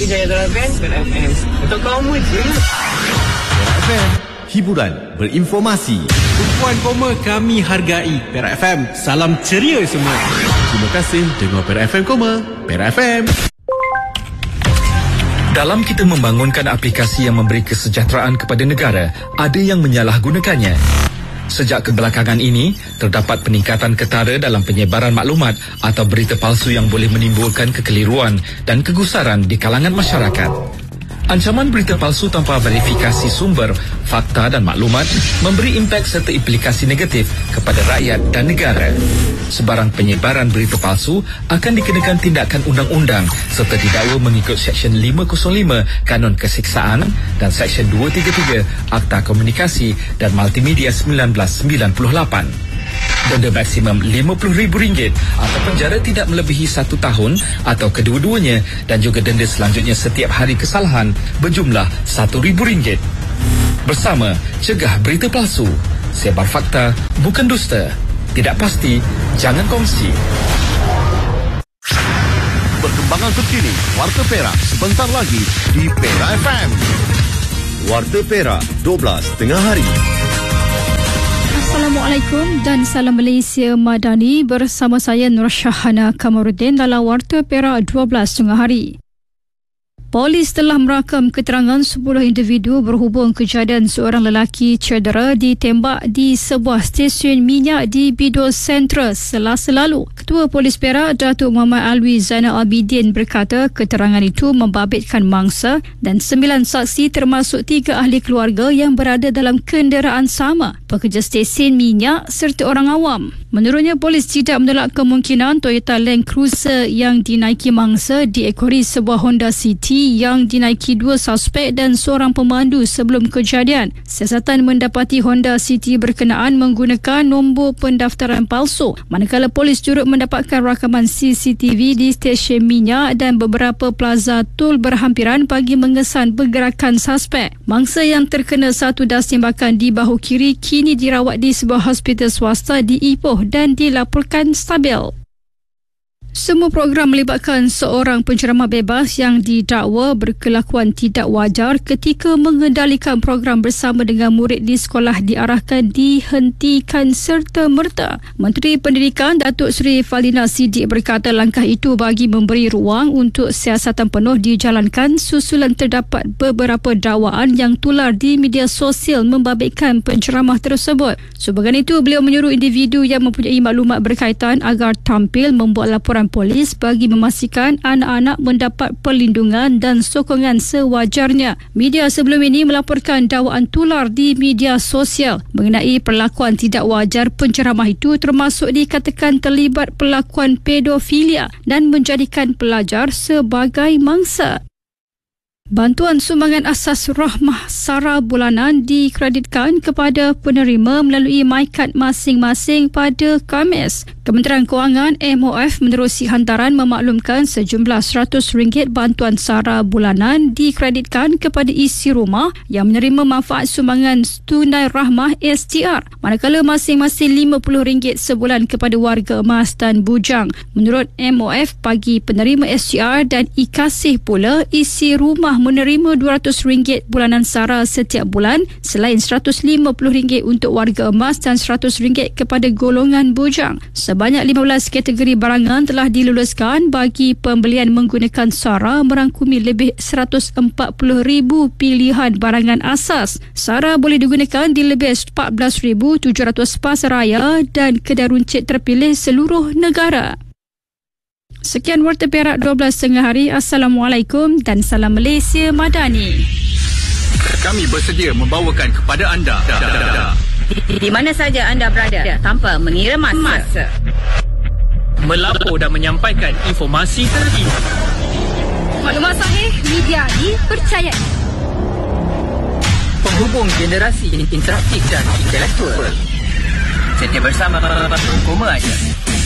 Jaya Band, Perak FM. Untuk kamu je. Perak FM, hiburan berinformasi. Tumpuan koma kami hargai. Perak FM, salam ceria semua. Terima kasih dengar Perak FM Koma. Perak FM. Dalam kita membangunkan aplikasi yang memberi kesejahteraan kepada negara, ada yang menyalahgunakannya. Sejak kebelakangan ini, terdapat peningkatan ketara dalam penyebaran maklumat atau berita palsu yang boleh menimbulkan kekeliruan dan kegusaran di kalangan masyarakat. Ancaman berita palsu tanpa verifikasi sumber, fakta dan maklumat memberi impak serta implikasi negatif kepada rakyat dan negara. Sebarang penyebaran berita palsu akan dikenakan tindakan undang-undang serta didakwa mengikut Seksyen 505 Kanun Kesiksaan dan Seksyen 233 Akta Komunikasi dan Multimedia 1998. Denda maksimum RM50,000 atau penjara tidak melebihi 1 tahun atau kedua-duanya, dan juga denda selanjutnya setiap hari kesalahan berjumlah RM1,000. Bersama, cegah berita palsu. Sebar fakta, bukan dusta. Tidak pasti, jangan kongsi. Perkembangan terkini Warta Perak sebentar lagi di Perak FM. Warta Perak 12 tengah hari. Assalamualaikum dan salam Malaysia Madani, bersama saya Nur Syahana Kamarudin dalam Warta Perak 12 tengah hari. Polis telah merakam keterangan 10 individu berhubung kejadian seorang lelaki cedera ditembak di sebuah stesen minyak di Bido Sentra Selasa lalu. Ketua Polis Perak, Datuk Muhammad Alwi Zainal Abidin berkata keterangan itu membabitkan mangsa dan 9 saksi termasuk 3 ahli keluarga yang berada dalam kenderaan sama, pekerja stesen minyak serta orang awam. Menurutnya, polis tidak menolak kemungkinan Toyota Land Cruiser yang dinaiki mangsa diekori sebuah Honda City yang dinaiki 2 suspek dan seorang pemandu sebelum kejadian. Siasatan mendapati Honda City berkenaan menggunakan nombor pendaftaran palsu, manakala polis turut mendapatkan rakaman CCTV di stesen minyak dan beberapa plaza tol berhampiran bagi mengesan pergerakan suspek. Mangsa yang terkena satu das tembakan di bahu kiri kini dirawat di sebuah hospital swasta di Ipoh dan dilaporkan stabil. Semua program melibatkan seorang penceramah bebas yang didakwa berkelakuan tidak wajar ketika mengendalikan program bersama dengan murid di sekolah diarahkan dihentikan serta-merta. Menteri Pendidikan Datuk Seri Faldina Siddiq berkata langkah itu bagi memberi ruang untuk siasatan penuh dijalankan susulan terdapat beberapa dakwaan yang tular di media sosial membabitkan penceramah tersebut. Sebagai itu, beliau menyuruh individu yang mempunyai maklumat berkaitan agar tampil membuat laporan polis bagi memastikan anak-anak mendapat perlindungan dan sokongan sewajarnya. Media sebelum ini melaporkan dakwaan tular di media sosial mengenai perlakuan tidak wajar penceramah itu, termasuk dikatakan terlibat perlakuan pedofilia dan menjadikan pelajar sebagai mangsa. Bantuan sumbangan asas rahmah SARA bulanan dikreditkan kepada penerima melalui MyCard masing-masing pada Khamis. Kementerian Kewangan MOF menerusi hantaran memaklumkan sejumlah RM100 bantuan SARA bulanan dikreditkan kepada isi rumah yang menerima manfaat sumbangan tunai rahmah STR, manakala masing-masing RM50 sebulan kepada warga emas dan bujang. Menurut MOF, bagi penerima STR dan IKASih pula, isi rumah menerima RM200 bulanan SARA setiap bulan, selain RM150 untuk warga emas dan RM100 kepada golongan bujang. Sebanyak 15 kategori barangan telah diluluskan bagi pembelian menggunakan SARA, merangkumi lebih 140,000 pilihan barangan asas. SARA boleh digunakan di lebih 14,700 pasaraya dan kedai runcit terpilih seluruh negara. Sekian Warta Perak 12 tengah hari. Assalamualaikum dan salam Malaysia Madani. Kami bersedia membawakan kepada anda di mana saja anda berada tanpa mengira masa. melapor dan menyampaikan informasi terkini. Maklumat sahih, media dipercayai. Penghubung generasi interaktif dan intelektual. Setia bersama Koma aja.